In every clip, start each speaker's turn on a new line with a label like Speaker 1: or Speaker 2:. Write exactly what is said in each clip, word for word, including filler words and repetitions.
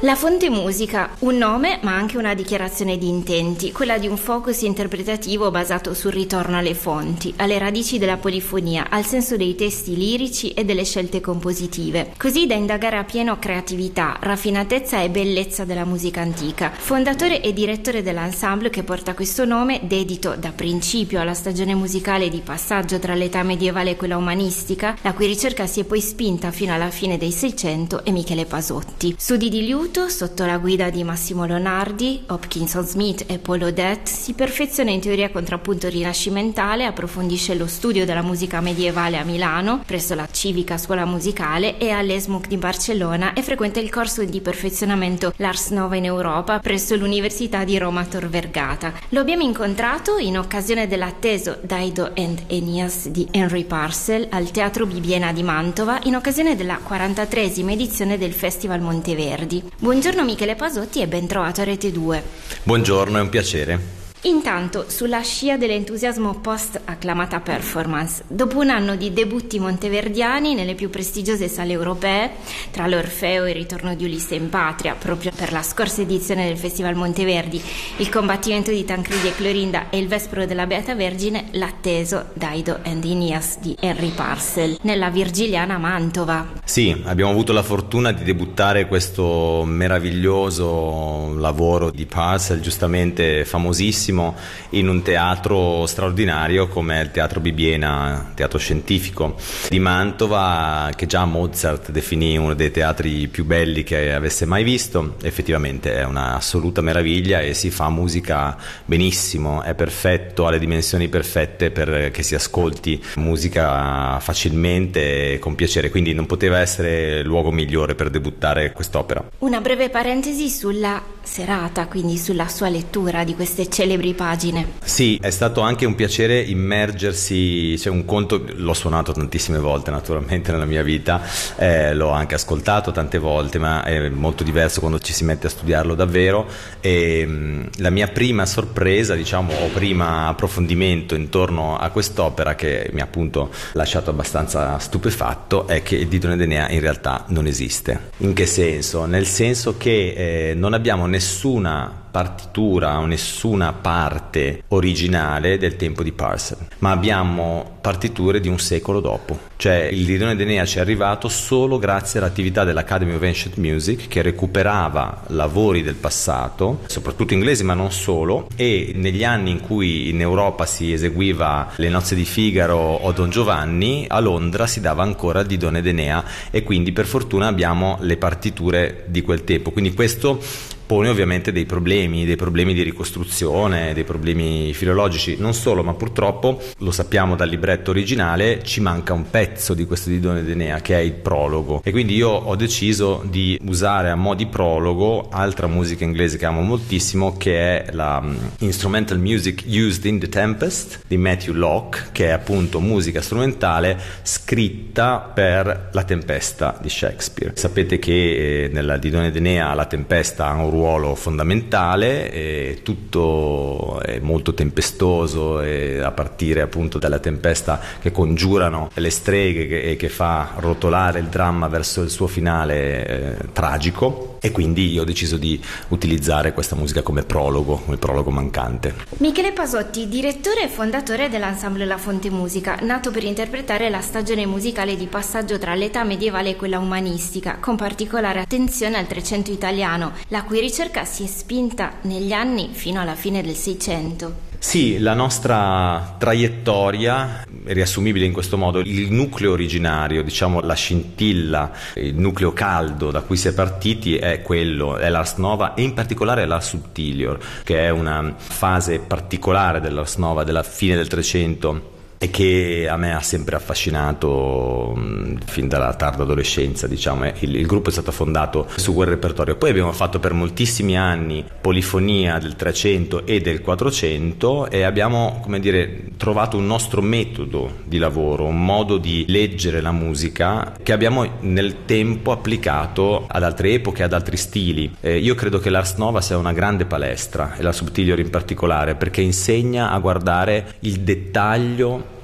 Speaker 1: La Fonte Musica, un nome ma anche una dichiarazione di intenti, quella di un focus interpretativo basato sul ritorno alle fonti, alle radici della polifonia, al senso dei testi lirici e delle scelte compositive, così da indagare a pieno creatività, raffinatezza e bellezza della musica antica. Fondatore e direttore dell'ensemble che porta questo nome, dedito da principio alla stagione musicale di passaggio tra l'età medievale e quella umanistica, la cui ricerca si è poi spinta fino alla fine dei Seicento, è Michele Pasotti. Studi di liuto sotto la guida di Massimo Leonardi, Hopkinson Smith e Paul Odette, si perfeziona in teoria contrappunto rinascimentale, approfondisce lo studio della musica medievale a Milano, presso la Civica Scuola Musicale, e all'E S M U C di Barcellona, e frequenta il corso di perfezionamento L'Ars Nova in Europa presso l'Università di Roma Tor Vergata. Lo abbiamo incontrato in occasione dell'atteso Dido and Aeneas di Henry Purcell al Teatro Bibbiena di Mantova, in occasione della quarantatreesima edizione del Festival Monteverdi. Buongiorno Michele Pasotti e ben trovato a Rete due.
Speaker 2: Buongiorno, è un piacere.
Speaker 1: Intanto, sulla scia dell'entusiasmo post-acclamata performance, dopo un anno di debutti monteverdiani nelle più prestigiose sale europee, tra l'Orfeo e il ritorno di Ulisse in Patria, proprio per la scorsa edizione del Festival Monteverdi, il combattimento di Tancredi e Clorinda e il Vespro della Beata Vergine, l'atteso Dido and Aeneas di Henry Purcell nella Virgiliana Mantova.
Speaker 2: Sì, abbiamo avuto la fortuna di debuttare questo meraviglioso lavoro di Purcell, giustamente famosissimo, in un teatro straordinario come il Teatro Bibbiena, teatro scientifico di Mantova, che già Mozart definì uno dei teatri più belli che avesse mai visto. Effettivamente è una assoluta meraviglia e si fa musica benissimo, è perfetto, ha le dimensioni perfette per che si ascolti musica facilmente e con piacere, quindi non poteva essere luogo migliore per debuttare quest'opera.
Speaker 1: Una breve parentesi sulla serata, quindi sulla sua lettura di queste celebri pagine.
Speaker 2: Sì, è stato anche un piacere immergersi, cioè un conto, l'ho suonato tantissime volte naturalmente nella mia vita, eh, l'ho anche ascoltato tante volte, ma è molto diverso quando ci si mette a studiarlo davvero. E mh, la mia prima sorpresa, diciamo, o prima approfondimento intorno a quest'opera, che mi ha appunto lasciato abbastanza stupefatto, è che il Didone ed Enea in realtà non esiste. In che senso? Nel senso che eh, non abbiamo nessuna partitura o nessuna parte originale del tempo di Purcell, ma abbiamo partiture di un secolo dopo. Cioè il Didone ed Enea ci è arrivato solo grazie all'attività dell'Academy of Ancient Music, che recuperava lavori del passato, soprattutto inglesi ma non solo, e negli anni in cui in Europa si eseguiva Le nozze di Figaro o Don Giovanni, a Londra si dava ancora il Didone ed Enea, e quindi per fortuna abbiamo le partiture di quel tempo. Quindi questo pone ovviamente dei problemi, dei problemi di ricostruzione, dei problemi filologici, non solo, ma purtroppo, lo sappiamo dal libretto originale, ci manca un pezzo di questo Didone ed Enea, che è il prologo, e quindi io ho deciso di usare a mo' di prologo altra musica inglese che amo moltissimo, che è la um, Instrumental Music Used in the Tempest di Matthew Locke, che è appunto musica strumentale scritta per La Tempesta di Shakespeare. Sapete che eh, nella Didone ed Enea la Tempesta ha un ruolo fondamentale, e tutto è molto tempestoso, e a partire appunto dalla tempesta che congiurano le streghe che, e che fa rotolare il dramma verso il suo finale eh, tragico, e quindi io ho deciso di utilizzare questa musica come prologo, come prologo mancante.
Speaker 1: Michele Pasotti, direttore e fondatore dell'ensemble La Fonte Musica, nato per interpretare la stagione musicale di passaggio tra l'età medievale e quella umanistica, con particolare attenzione al Trecento italiano, la cui ricerca si è spinta negli anni fino alla fine del Seicento.
Speaker 2: Sì, la nostra traiettoria è riassumibile in questo modo. Il nucleo originario, diciamo la scintilla, il nucleo caldo da cui si è partiti è quello, è l'Ars Nova, e in particolare l'Ars Subtilior, che è una fase particolare dell'Ars Nova della fine del Trecento, e che a me ha sempre affascinato mh, fin dalla tarda adolescenza, diciamo. Il, il gruppo è stato fondato su quel repertorio. Poi abbiamo fatto per moltissimi anni polifonia del Trecento e del Quattrocento, e abbiamo, come dire, trovato un nostro metodo di lavoro, un modo di leggere la musica che abbiamo nel tempo applicato ad altre epoche, ad altri stili. Eh, io credo che l'Ars Nova sia una grande palestra, e la Subtilior in particolare, perché insegna a guardare il dettaglio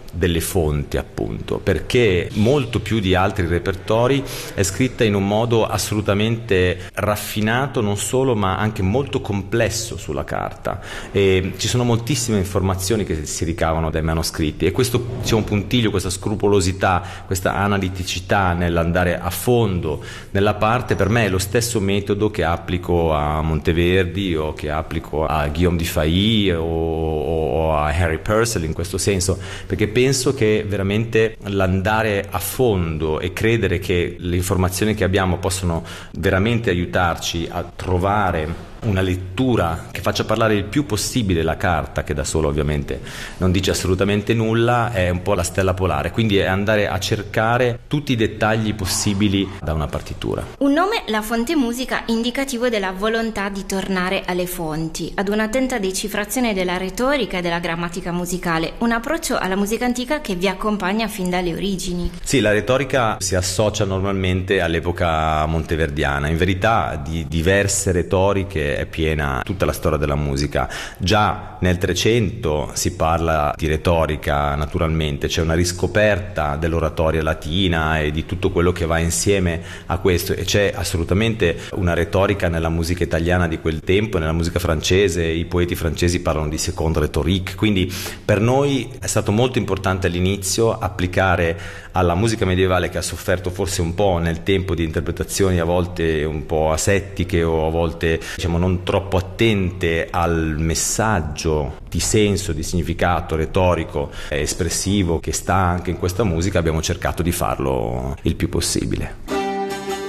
Speaker 2: delle fonti, appunto, perché molto più di altri repertori è scritta in un modo assolutamente raffinato, non solo, ma anche molto complesso sulla carta, e ci sono moltissime informazioni che si ricavano dai manoscritti, e questo, diciamo, puntiglio, questa scrupolosità, questa analiticità nell'andare a fondo nella parte, per me è lo stesso metodo che applico a Monteverdi o che applico a Guillaume Dufay o, o a Harry Purcell, in questo senso, perché penso che veramente l'andare a fondo e credere che le informazioni che abbiamo possono veramente aiutarci a trovare una lettura che faccia parlare il più possibile la carta, che da sola ovviamente non dice assolutamente nulla, è un po' la stella polare, quindi è andare a cercare tutti i dettagli possibili da una partitura.
Speaker 1: Un nome, la fonte musica, indicativo della volontà di tornare alle fonti, ad un'attenta decifrazione della retorica e della grammatica musicale, un approccio alla musica antica che vi accompagna fin dalle origini.
Speaker 2: Sì, la retorica si associa normalmente all'epoca monteverdiana, in verità di diverse retoriche è piena tutta la storia della musica. Già nel Trecento si parla di retorica, naturalmente c'è una riscoperta dell'oratoria latina e di tutto quello che va insieme a questo, e c'è assolutamente una retorica nella musica italiana di quel tempo, nella musica francese. I poeti francesi parlano di seconde rhétorique, quindi per noi è stato molto importante all'inizio applicare alla musica medievale, che ha sofferto forse un po' nel tempo di interpretazioni a volte un po' asettiche o a volte, diciamo, non troppo attente al messaggio di senso, di significato retorico e espressivo che sta anche in questa musica. Abbiamo cercato di farlo il più possibile.